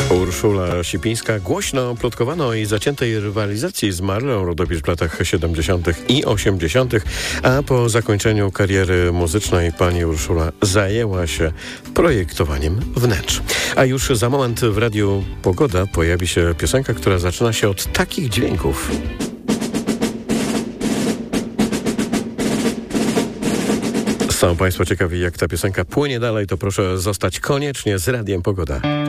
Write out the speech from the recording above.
Urszula Sipińska głośno plotkowano o jej zaciętej rywalizacji z Marlą Rodowicz w latach 70. i 80., a po zakończeniu kariery muzycznej pani Urszula zajęła się projektowaniem wnętrz. A już za moment w Radiu Pogoda pojawi się piosenka, która zaczyna się od takich dźwięków. Są Państwo ciekawi, jak ta piosenka płynie dalej, to proszę zostać koniecznie z Radiem Pogoda.